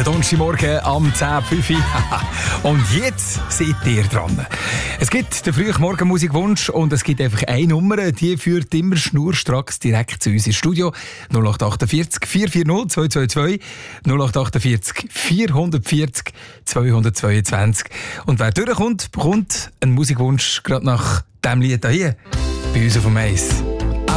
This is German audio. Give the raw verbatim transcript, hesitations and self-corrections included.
Donnerstagmorgen am zehn Uhr fünf. Und jetzt seid ihr dran. Es gibt den frühen Morgenmusikwunsch und es gibt einfach eine Nummer, die führt immer schnurstracks direkt zu uns ins Studio. null acht achtundvierzig, vier vier null, zwei zwei zwei, null acht achtundvierzig, vierhundertvierzig, zweihundertzweiundzwanzig. Und wer durchkommt, bekommt einen Musikwunsch gerade nach diesem Lied hier bei uns auf dem Eis.